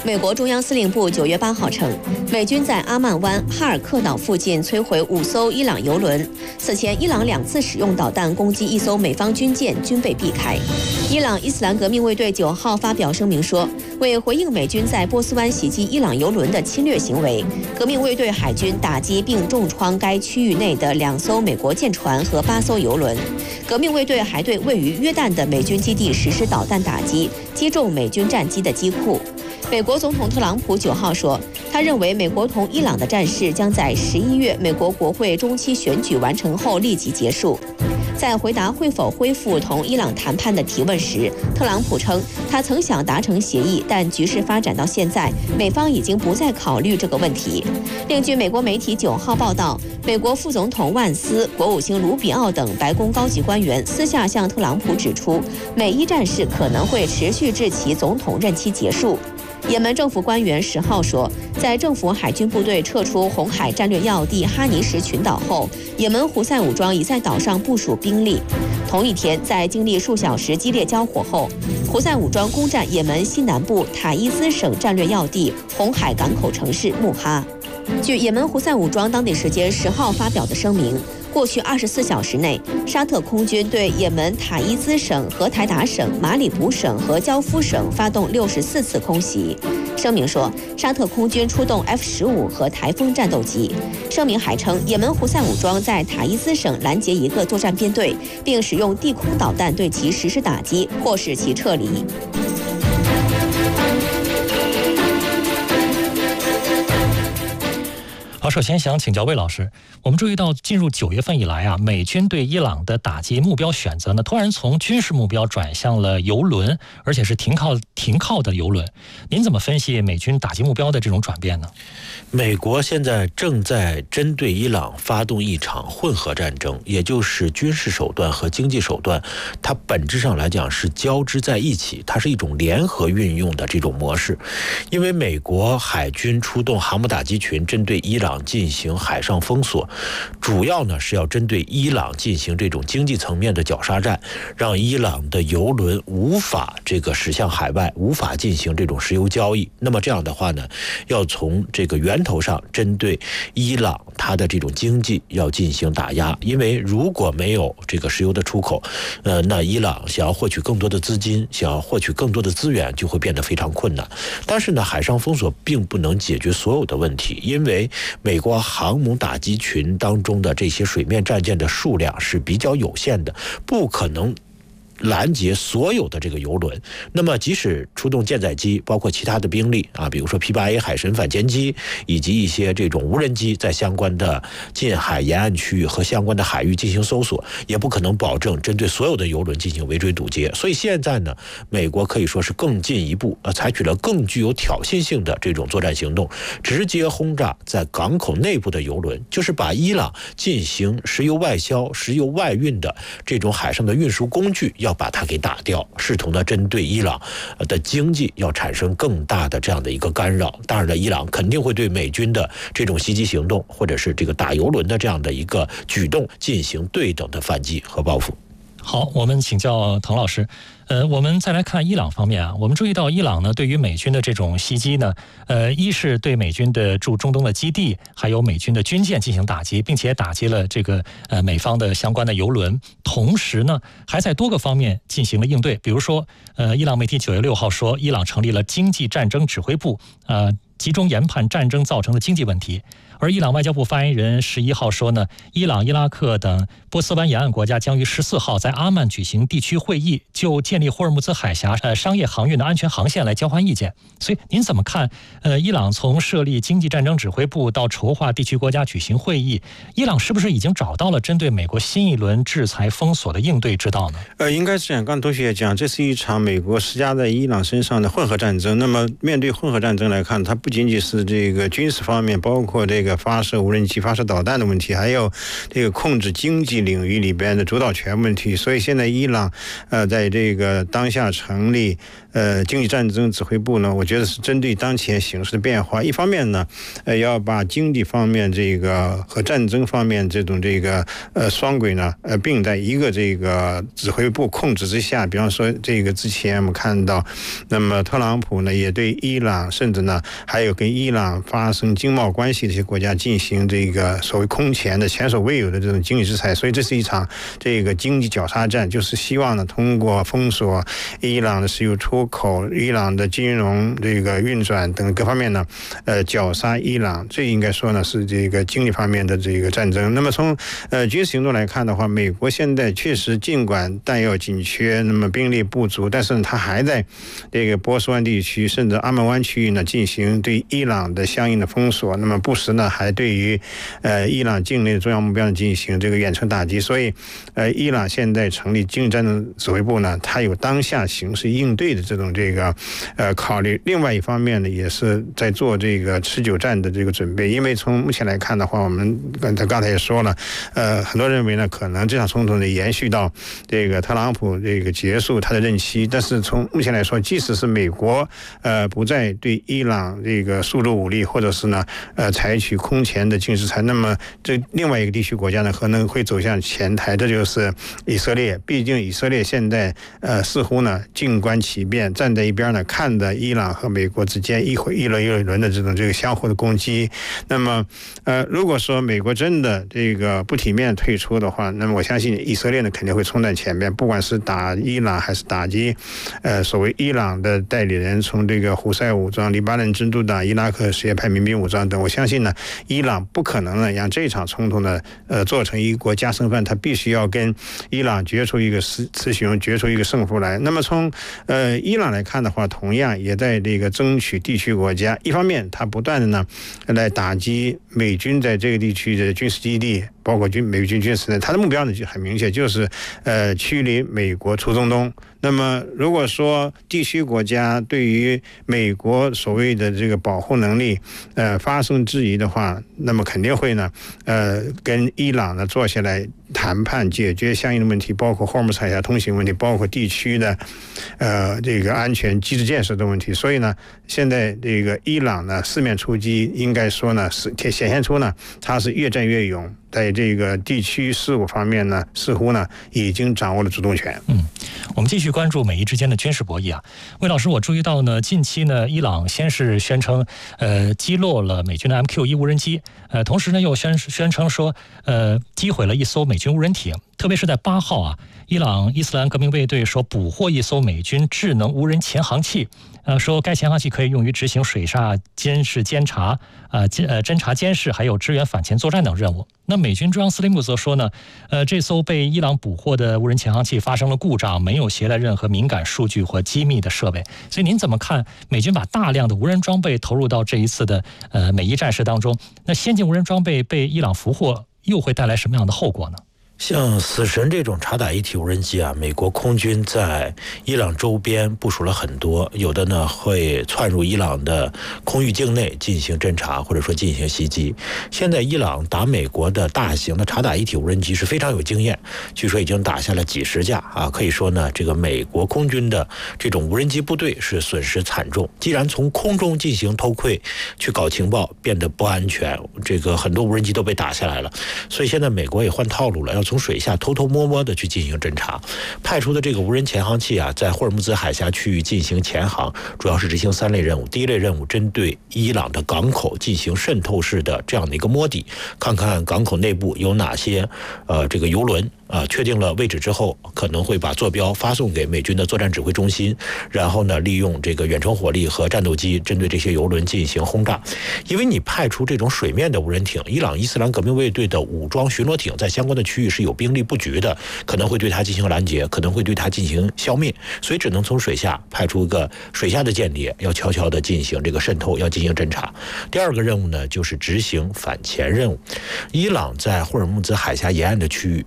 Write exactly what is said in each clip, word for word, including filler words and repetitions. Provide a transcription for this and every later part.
美国中央司令部九月八号称，美军在阿曼湾、哈尔克岛附近摧毁五艘伊朗油轮。此前，伊朗两次使用导弹攻击一艘美方军舰，均被避开。伊朗伊斯兰革命卫队九号发表声明说，为回应美军在波斯湾袭击伊朗油轮的侵略行为，革命卫队海军打击并重创该区域内的两艘美国舰船和八艘油轮。革命卫队还对位于约旦的美军基地实施导弹打击，击中美军战机的机库。美国总统特朗普九号说，他认为美国同伊朗的战事将在十一月美国国会中期选举完成后立即结束。在回答会否恢复同伊朗谈判的提问时，特朗普称，他曾想达成协议，但局势发展到现在，美方已经不再考虑这个问题。另据美国媒体九号报道，美国副总统万斯、国务卿卢比奥等白宫高级官员私下向特朗普指出，美伊战事可能会持续至其总统任期结束。也门政府官员十号说，在政府海军部队撤出红海战略要地哈尼什群岛后，也门胡塞武装已在岛上部署兵力。同一天，在经历数小时激烈交火后，胡塞武装攻占也门西南部塔伊兹省战略要地红海港口城市穆哈。据也门胡塞武装当地时间十号发表的声明，过去二十四小时内，沙特空军对也门塔伊兹省、和台达省、马里卜省和焦夫省发动六十四次空袭。声明说，沙特空军出动 F 十五 和台风战斗机。声明还称，也门胡塞武装在塔伊兹省拦截一个作战编队，并使用地空导弹对其实施打击，迫使其撤离。 好，首先想请教魏老师，我们注意到进入九月份以来啊，美军对伊朗的打击目标选择呢，突然从军事目标转向了油轮，而且是停靠停靠的油轮。您怎么分析美军打击目标的这种转变呢？ 美国现在正在针对伊朗发动一场混合战争，也就是军事手段和经济手段，它本质上来讲是交织在一起，它是一种联合运用的这种模式。因为美国海军出动航母打击群针对伊朗进行海上封锁，主要呢是要针对伊朗进行这种经济层面的绞杀战，让伊朗的油轮无法这个驶向海外，无法进行这种石油交易。那么这样的话呢，要从这个源头上针对伊朗它的这种经济要进行打压，因为如果没有这个石油的出口，呃，那伊朗想要获取更多的资金，想要获取更多的资源，就会变得非常困难。但是呢，海上封锁并不能解决所有的问题，因为美国航母打击群当中的这些水面战舰的数量是比较有限的，不可能拦截所有的这个油轮。那么即使出动舰载机，包括其他的兵力啊，比如说 P 八 A 海神反潜机以及一些这种无人机，在相关的近海沿岸区域和相关的海域进行搜索，也不可能保证针对所有的油轮进行围追堵截。所以现在呢，美国可以说是更进一步，呃，采取了更具有挑衅性的这种作战行动，直接轰炸在港口内部的油轮，就是把伊朗进行石油外销、石油外运的这种海上的运输工具要要把它给打掉，试图呢针对伊朗的经济要产生更大的这样的一个干扰。当然了，伊朗肯定会对美军的这种袭击行动，或者是这个打油轮的这样的一个举动进行对等的反击和报复。 好，我们请教滕老师。呃，我们再来看伊朗方面啊，我们注意到伊朗呢对于美军的这种袭击呢，呃，一是对美军的驻中东的基地，还有美军的军舰进行打击，并且打击了这个呃美方的相关的油轮，同时呢还在多个方面进行了应对，比如说，呃，伊朗媒体九月六号说，伊朗成立了经济战争指挥部，呃，集中研判战争造成的经济问题。而伊朗外交部发言人十一号说呢，伊朗、伊拉克等波斯湾沿岸国家将于十四号在阿曼举行地区会议，就建立霍尔木兹海峡呃商业航运的安全航线来交换意见。所以您怎么看？呃，伊朗从设立经济战争指挥部到筹划地区国家举行会议，伊朗是不是已经找到了针对美国新一轮制裁封锁的应对之道呢？ 呃，应该是这样。刚刚同学也讲，这是一场美国施加在伊朗身上的混合战争。那么面对混合战争来看，它不仅仅是这个军事方面，包括这个发射无人机、发射导弹的问题，还有这个控制经济领域里边的主导权问题。所以现在伊朗呃在这个当下成立呃经济战争指挥部呢，我觉得是针对当前形势的变化，一方面呢呃要把经济方面这个和战争方面这种这个呃双轨呢呃并在一个这个指挥部控制之下。比方说这个之前我们看到，那么特朗普呢也对伊朗甚至呢还有跟伊朗发生经贸关系的一些国家进行这个所谓空前的前所未有的这种经济制裁。所以这是一场这个经济绞杀战，就是希望呢通过封锁伊朗的石油出口、伊朗的金融这个运转等各方面呢呃绞杀伊朗。这应该说呢是这个经济方面的这个战争。那么从呃军事行动来看的话，美国现在确实尽管弹药紧缺，那么兵力不足，但是它还在这个波斯湾地区甚至阿曼湾区域呢进行对伊朗的相应的封锁，那么不时呢还对于呃伊朗境内的重要目标呢进行这个远程打击。所以呃伊朗现在成立经济战争指挥部呢，它有当下形势应对的这种这个呃考虑。另外一方面呢，也是在做这个持久战的这个准备。因为从目前来看的话，我们他刚才也说了，呃很多认为呢可能这场冲突呢延续到这个特朗普这个结束他的任期。但是从目前来说，即使是美国呃不再对伊朗这个诉诸武力，或者是呢呃采取空前的经济制裁，那么这另外一个地区国家呢可能会走向前台，这就是以色列。毕竟以色列现在呃似乎呢静观其变，站在一边呢看着伊朗和美国之间一回一轮又一轮的这种这个相互的攻击。那么呃如果说美国真的这个不体面退出的话，那么我相信以色列呢肯定会冲在前面，不管是打伊朗还是打击呃所谓伊朗的代理人，从这个胡塞武装、黎巴嫩真主党、伊拉克什叶派民兵武装等，我相信呢伊朗不可能呢让这场冲突呢呃做成一国加生饭，他必须要跟伊朗决出一个雌雄，决出一个胜负来。那么从呃伊朗来看的话，同样也在这个争取地区国家，一方面他不断的呢来打击美军在这个地区的军事基地，包括军美军军事呢，他的目标呢就很明确，就是呃驱离美国出中东。那么如果说地区国家对于美国所谓的这个保护能力呃发生质疑的话，那么肯定会呢呃跟伊朗呢坐下来谈判，解决相应的问题，包括霍尔木兹海峡通行问题，包括地区的呃这个安全机制建设的问题。所以呢现在这个伊朗呢四面出击，应该说呢是显现出呢它是越战越勇，在这个地区事务方面呢似乎呢已经掌握了主动权。 嗯，我们继续关注美伊之间的军事博弈啊。魏老师，我注意到呢，近期呢，伊朗先是宣称，呃，击落了美军的 M Q 一无人机，呃，同时呢又宣宣称说，呃，击毁了一艘美军无人艇。特别是在八号啊，伊朗伊斯兰革命卫队说捕获一艘美军智能无人潜航器，呃，说该潜航器可以用于执行水下监视、监察、呃监呃侦察、监视，还有支援反潜作战等任务。那美军中央司令部则说呢，呃，这艘被伊朗捕获的无人潜航器发生了故障，没有携带任何敏感数据或机密的设备。所以您怎么看美军把大量的无人装备投入到这一次的呃美伊战事当中？那先进无人装备被伊朗俘获，又会带来什么样的后果呢？ 像死神这种察打一体无人机啊，美国空军在伊朗周边部署了很多，有的呢会窜入伊朗的空域境内进行侦察，或者说进行袭击。现在伊朗打美国的大型的察打一体无人机是非常有经验，据说已经打下了几十架啊，可以说呢，这个美国空军的这种无人机部队是损失惨重。既然从空中进行偷窥去搞情报变得不安全，这个很多无人机都被打下来了，所以现在美国也换套路了，要从水下偷偷摸摸的去进行侦察，派出的这个无人潜航器啊，在霍尔木兹海峡区域进行潜航，主要是执行三类任务。第一类任务，针对伊朗的港口进行渗透式的这样的一个摸底，看看港口内部有哪些呃这个油轮。啊，确定了位置之后，可能会把坐标发送给美军的作战指挥中心，然后呢，利用这个远程火力和战斗机针对这些油轮进行轰炸。因为你派出这种水面的无人艇，伊朗伊斯兰革命卫队的武装巡逻艇在相关的区域是有兵力布局的，可能会对它进行拦截，可能会对它进行消灭，所以只能从水下派出一个水下的间谍，要悄悄的进行这个渗透，要进行侦察。第二个任务呢，就是执行反潜任务。伊朗在霍尔木兹海峡沿岸的区域有很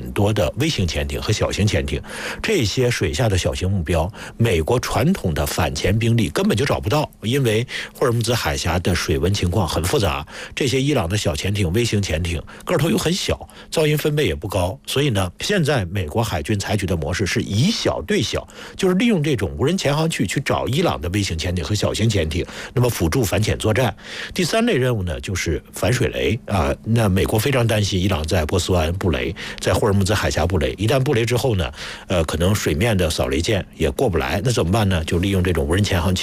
很多的微型潜艇和小型潜艇，这些水下的小型目标，美国传统的反潜兵力根本就找不到，因为霍尔木兹海峡的水文情况很复杂，这些伊朗的小潜艇、微型潜艇个头又很小，噪音分贝也不高，所以呢，现在美国海军采取的模式是以小对小，就是利用这种无人潜航区去找伊朗的微型潜艇和小型潜艇，那么辅助反潜作战。第三类任务呢，就是反水雷啊。那美国非常担心伊朗在波斯湾布雷，在霍尔木兹海峡布雷，一旦布雷之后呢，呃，可能水面的扫雷舰也过不来，那怎么办呢？就利用这种无人潜航器